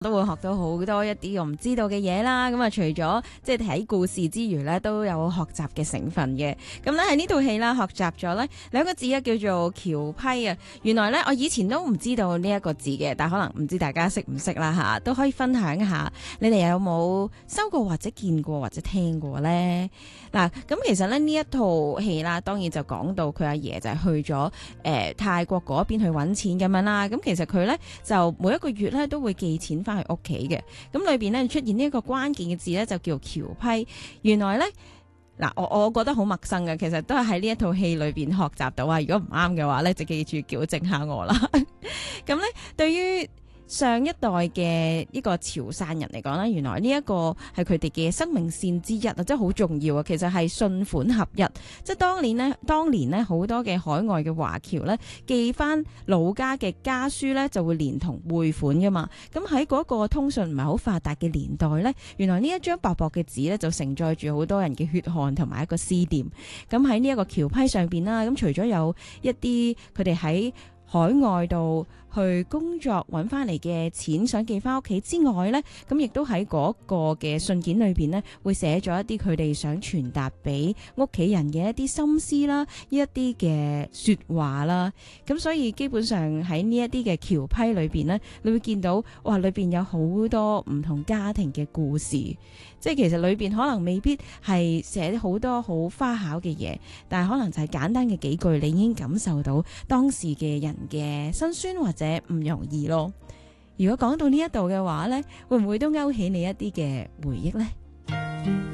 都會學到好多一啲我唔知道嘅嘢啦。咁啊，除咗即係睇故事之餘咧，都有學習嘅成分嘅。咁咧喺呢套戲啦，學習咗咧兩個字啊，叫做橋批啊。原來咧我以前都唔知道呢一個字嘅，但可能唔知大家識唔識啦吓，都可以分享一下。你哋有冇收過或者見過或者聽過呢？嗱，咁其實咧呢一套戲啦，當然就講到佢阿爺就係去咗泰國嗰邊去揾錢咁樣啦。咁其實佢咧就每一個月咧都會寄錢翻去屋企嘅。咁裏邊咧出現呢一個關鍵嘅字咧就叫橋批。原來咧嗱，我覺得好陌生嘅，其實都係喺呢一套戲裏邊學習到啊。如果唔啱嘅話咧，就記住矯正下我啦。咁咧對於上一代嘅一個潮汕人嚟講啦，原來呢一個係佢哋嘅生命線之一啊，真係好重要啊！其實係信款合一，即係當年呢，好多嘅海外嘅華僑呢，寄翻老家嘅家書呢，就會連同匯款噶嘛。咁喺嗰個通訊唔係好發達嘅年代呢，原來呢一張薄薄嘅紙呢，就承載住好多人嘅血汗同埋一個思念。咁喺呢一個橋批上邊啦，咁除咗有一啲佢哋喺海外度去工作揾翻嚟嘅錢想寄翻屋企之外呢，咁亦都喺嗰個嘅信件裏邊呢，會寫咗一啲佢哋想傳達俾屋企人嘅一啲心思啦，呢一啲嘅說話啦。咁所以基本上喺呢一啲嘅橋批裏邊呢，你會見到哇，裏邊有好多唔同家庭嘅故事。即係其實裏邊可能未必係寫好多好花巧嘅嘢，但係可能就係簡單嘅幾句，你已經感受到當時嘅人嘅辛酸或者唔容易咯。如果講到呢一度嘅話呢，會唔會都勾起你一啲嘅回憶呢？